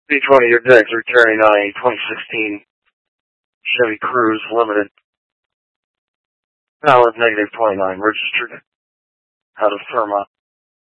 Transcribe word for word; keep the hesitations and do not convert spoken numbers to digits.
B twenty, your deck, returning on a twenty sixteen Chevy Cruze Limited. Valid negative twenty-nine, registered out of Firma.